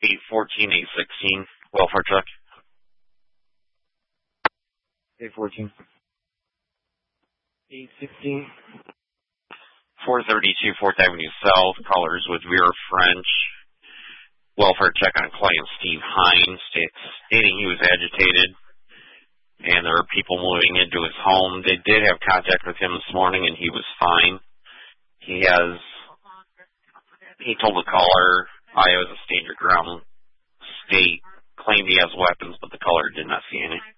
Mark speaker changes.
Speaker 1: 814-816, welfare check.
Speaker 2: 814. 816.
Speaker 1: 432 4th Avenue South, callers with Vera French. Welfare check on client Steve Hines, stating he was agitated, and there are people moving into his home. They did have contact with him this morning, and he was fine. He told the caller, Iowa's a state your ground state, claimed he has weapons, but the caller did not see any.